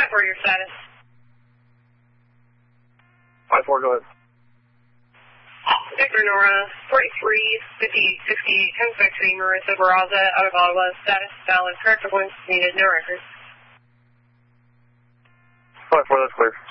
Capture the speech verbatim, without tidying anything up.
five four, your status. five four, go ahead. Victor Nora, forty-three fifty-eight sixty-eight, comes back to Marissa Barraza, out of Ottawa, status valid, correct points needed, no records. five four, that's clear.